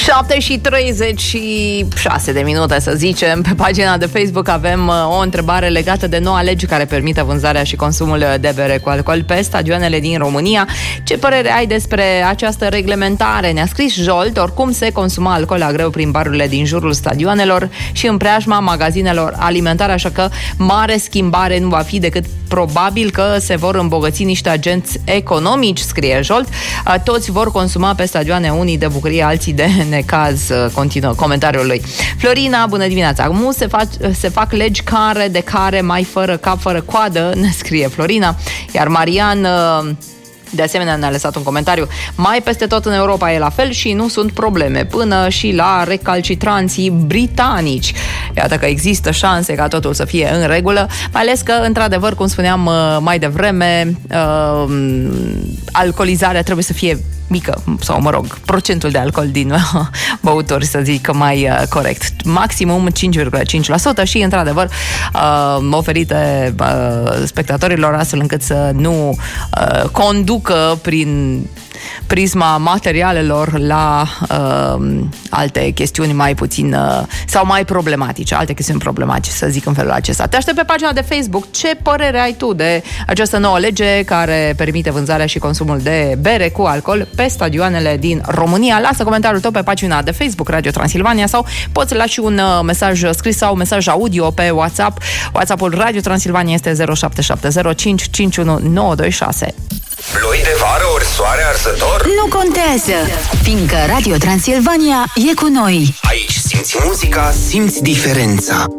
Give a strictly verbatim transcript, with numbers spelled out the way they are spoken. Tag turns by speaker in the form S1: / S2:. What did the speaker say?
S1: șapte și treizeci și șase de minute, să zicem. Pe pagina de Facebook avem uh, o întrebare legată de noua lege care permite vânzarea și consumul de bere cu alcool pe stadioanele din România. Ce părere ai despre această reglementare? Ne-a scris Jolt. Oricum se consuma alcool la greu prin barurile din jurul stadioanelor și în preajma magazinelor alimentare, așa că mare schimbare nu va fi, decât probabil că se vor îmbogăți niște agenți economici, scrie Jolt. Uh, toți vor consuma pe stadioane, unii de bucurie, alții de necaz, continuă comentariul lui. Florina, bună dimineața. Acum se fac, se fac legi care de care mai fără cap, fără coadă, ne scrie Florina. Iar Marian, de asemenea, ne-a lăsat un comentariu. Mai peste tot în Europa e la fel și nu sunt probleme, până și la recalcitranții britanici. Iată că există șanse ca totul să fie în regulă, mai ales că, într-adevăr, cum spuneam mai devreme, uh, alcoolizarea trebuie să fie mică, sau mă rog, procentul de alcool din uh, băuturi, să zic mai uh, corect. Maximum cinci virgulă cinci la sută și, într-adevăr, uh, oferite uh, spectatorilor, astfel încât să nu uh, conducă prin prisma materialelor la uh, alte chestiuni mai puțin uh, sau mai problematice, alte chestiuni problematice, să zic în felul acesta. Te aștept pe pagina de Facebook. Ce părere ai tu de această nouă lege care permite vânzarea și consumul de bere cu alcool pe stadioanele din România? Lasă comentariul tău pe pagina de Facebook Radio Transilvania sau poți lași un uh, mesaj scris sau mesaj audio pe WhatsApp. WhatsApp-ul Radio Transilvania este zero șapte șapte zero cinci cinci unu nouă doi șase.
S2: Ploi de vară ori soare arzător?
S3: Nu contează, fiindcă Radio Transilvania e cu noi.
S2: Aici simți muzica, simți diferența.